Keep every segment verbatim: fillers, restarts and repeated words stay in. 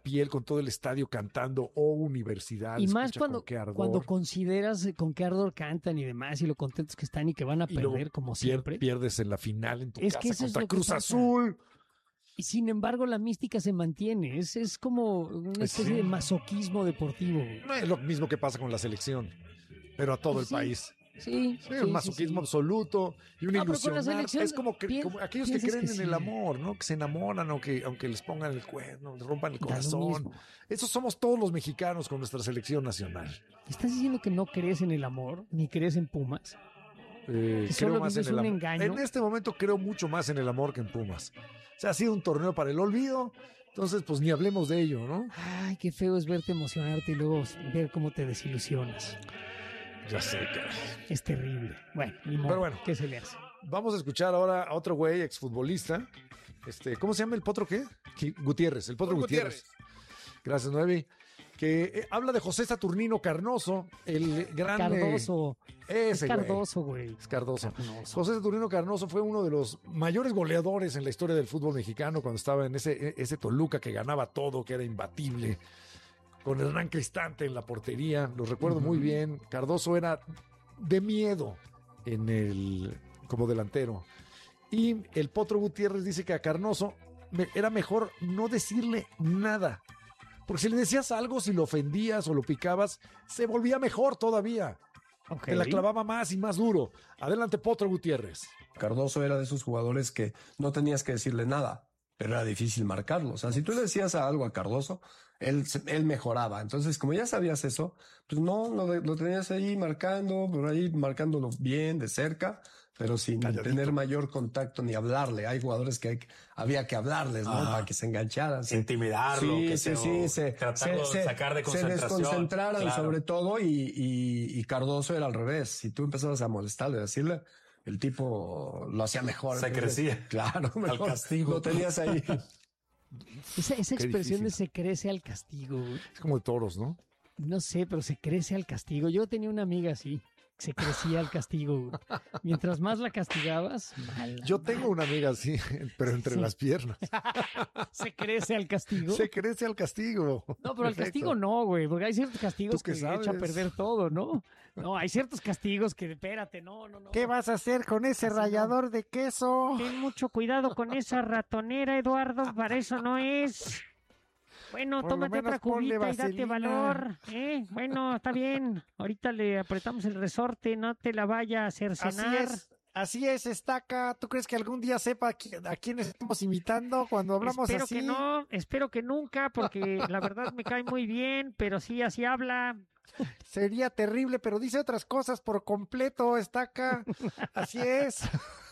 piel con todo el estadio cantando, oh universidad. Y más cuando, cuando consideras con qué ardor cantan y demás, y lo contentos que están y que van a perder, y como siempre. Pierdes en la final en tu es casa que contra Cruz Azul. Y sin embargo, la mística se mantiene. Es, es como una especie sí. de masoquismo deportivo. No es lo mismo que pasa con la selección, pero a todo pues el sí. país. Sí, sí, un masoquismo sí, sí. absoluto y un no, ilusionar. Es como, que, como aquellos que creen que en sí. el amor, ¿no? Que se enamoran aunque, aunque les pongan el cuerno, les rompan el corazón. Esos somos todos los mexicanos con nuestra selección nacional. ¿Estás diciendo que no crees en el amor, ni crees en Pumas? Eh, que solo más vives en el un amor. engaño. En este momento creo mucho más en el amor que en Pumas. O sea, ha sido un torneo para el olvido. Entonces, pues ni hablemos de ello, ¿no? Ay, qué feo es verte emocionarte y luego ver cómo te desilusionas. Ya sé, caray. Es terrible. Bueno, ni modo. Pero bueno, ¿qué se le hace? Vamos a escuchar ahora a otro güey, exfutbolista. Este, ¿cómo se llama el potro qué? Gutiérrez, el potro Gutiérrez. Gutiérrez. Gracias, Noemi. Que eh, habla de José Saturnino Carnoso, el gran... Cardoso. Eh, ese, es Cardoso, güey. güey. Es Cardoso. Cardoso. José Saturnino Carnoso fue uno de los mayores goleadores en la historia del fútbol mexicano cuando estaba en ese, ese Toluca que ganaba todo, que era imbatible, con Hernán Cristante en la portería. Lo recuerdo uh-huh. muy bien. Cardoso era de miedo en el, como delantero. Y el Potro Gutiérrez dice que a Carnoso me, era mejor no decirle nada. Porque si le decías algo, si lo ofendías o lo picabas, se volvía mejor todavía. Okay. Te la clavaba más y más duro. Adelante, Potro Gutiérrez. Cardoso era de esos jugadores que no tenías que decirle nada, pero era difícil marcarlo. O sea, si tú le decías algo a Cardoso, él, él mejoraba. Entonces, como ya sabías eso, pues no, lo, lo tenías ahí marcando, por ahí marcándolo bien, de cerca, pero sin Calladito. Tener mayor contacto ni hablarle. Hay jugadores que hay, había que hablarles, ¿no? Ah, para que se engancharan. Se, intimidarlo, sí, que sí, se, sí, se, tratarlo se, de sacar de concentración. Se desconcentraran claro. sobre todo y, y, y Cardoso era al revés. Si tú empezabas a molestarle, a decirle, el tipo lo hacía mejor. Se entonces, crecía. Claro, mejor, al castigo. Lo tenías ahí. Esa, esa expresión de se crece al castigo. Es como de toros, ¿no? No sé, pero se crece al castigo. Yo tenía una amiga así. Se crecía al castigo. Mientras más la castigabas, mala, yo tengo mala. Una amiga así, pero entre sí. las piernas. Se crece al castigo. Se crece al castigo. No, pero al castigo no, güey, porque hay ciertos castigos que echan a perder todo, ¿no? No, hay ciertos castigos que, espérate, no, no, no. ¿Qué vas a hacer con ese Así rallador no. de queso? Ten mucho cuidado con esa ratonera, Eduardo, para eso no es. Bueno, por tómate otra cubita y date valor, ¿eh? Bueno, está bien. Ahorita le apretamos el resorte, no te la vaya a cercenar. Así es, así es, Estaca. ¿Tú crees que algún día sepa a quién estamos imitando cuando hablamos espero así? Espero que no, espero que nunca, porque la verdad me cae muy bien, pero sí, así habla. Sería terrible, pero dice otras cosas por completo, Estaca. Así es.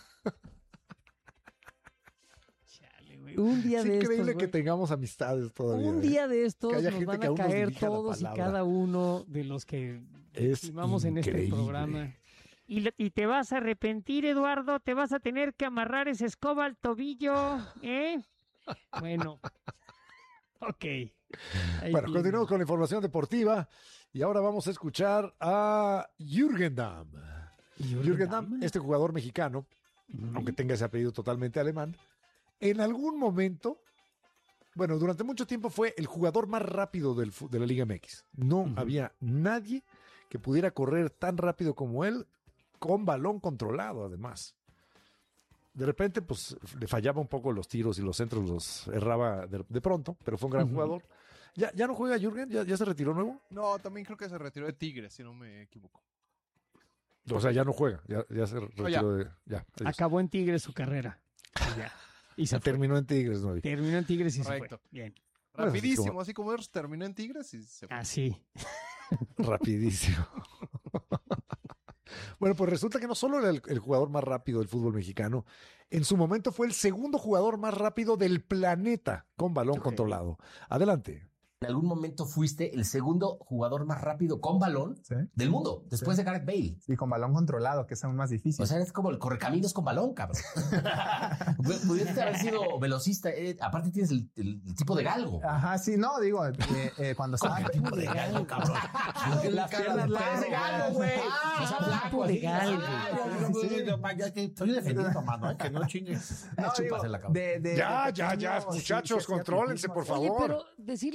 Un día es de increíble estos, que tengamos amistades todavía. Un día de estos que nos van a caer todos y cada uno de los que estimamos en este programa. Y, y te vas a arrepentir, Eduardo, te vas a tener que amarrar esa escoba al tobillo, ¿eh? Bueno, ok. Ahí bueno, viene. Continuamos con la información deportiva y ahora vamos a escuchar a Jürgen Damm. Jürgen, Jürgen Damm, este jugador mexicano, mm. aunque tenga ese apellido totalmente alemán, en algún momento, bueno, durante mucho tiempo fue el jugador más rápido del, de la Liga M X. No uh-huh. había nadie que pudiera correr tan rápido como él, con balón controlado además. De repente, pues, le fallaba un poco los tiros y los centros los erraba de, de pronto, pero fue un gran uh-huh. jugador. ¿Ya, ¿Ya no juega Jürgen? ¿Ya, ¿Ya se retiró nuevo? No, también creo que se retiró de Tigres, si no me equivoco. O sea, ya no juega, ya, ya se retiró oh, ya. de... Ya, acabó en Tigres su carrera. Ya. Y se terminó fue. en Tigres, ¿no? Terminó en Tigres y Correcto. se fue. Bien. Rapidísimo, así como ellos terminó en Tigres y se fue. Así. Rapidísimo. Bueno, pues resulta que no solo era el, el jugador más rápido del fútbol mexicano, en su momento fue el segundo jugador más rápido del planeta con balón okay. controlado. Adelante. En algún momento fuiste el segundo jugador más rápido con balón ¿Sí? del mundo, después sí. de Gareth Bale. Sí, con balón controlado, que es aún más difícil. O sea, es como el correcaminos con balón, cabrón. Pudiste haber sido velocista. Eh, aparte tienes el, el, el tipo de galgo. Ajá, sí, no, digo, eh, eh, cuando estaba... El tipo de galgo, cabrón. Las piernas largas de galgo, güey. O sea, blanco de galgo. Estoy defendiendo, mano, que no chingues. Ya, ya, ya, muchachos, contrólense, por favor. Oye, pero decirle